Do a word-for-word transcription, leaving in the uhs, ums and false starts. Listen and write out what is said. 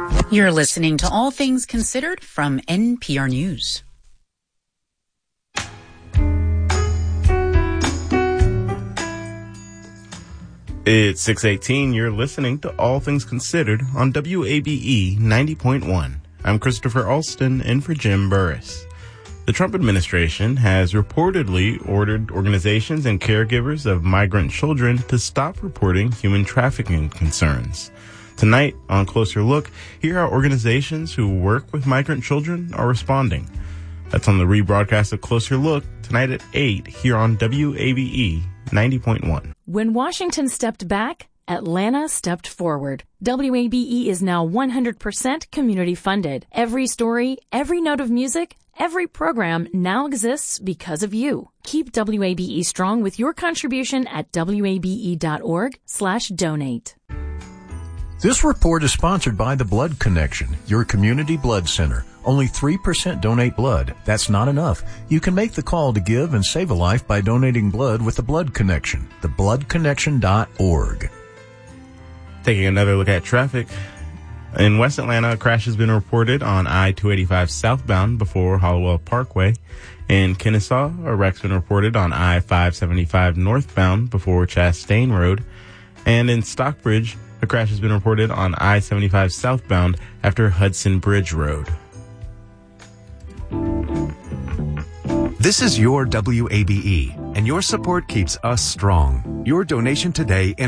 You're listening to All Things Considered from N P R News. It's six eighteen. You're listening to All Things Considered on W A B E ninety point one. I'm Christopher Alston in for Jim Burris. The Trump administration has reportedly ordered organizations and caregivers of migrant children to stop reporting human trafficking concerns. Tonight, on Closer Look, hear how organizations who work with migrant children are responding. That's on the rebroadcast of Closer Look tonight at eight here on W A B E ninety point one. When Washington stepped back, Atlanta stepped forward. W A B E is now one hundred percent community funded. Every story, every note of music, every program now exists because of you. Keep W A B E strong with your contribution at wabe.org slash donate. This report is sponsored by The Blood Connection, your community blood center. Only three percent donate blood. That's not enough. You can make the call to give and save a life by donating blood with The Blood Connection, the blood connection dot org. Taking another look at traffic. In West Atlanta, a crash has been reported on I two eighty-five southbound before Hollowell Parkway. In Kennesaw, a wreck's been reported on I five seventy-five northbound before Chastain Road. And in Stockbridge, a crash has been reported on I seventy-five southbound after Hudson Bridge Road. This is your W A B E, and your support keeps us strong. Your donation today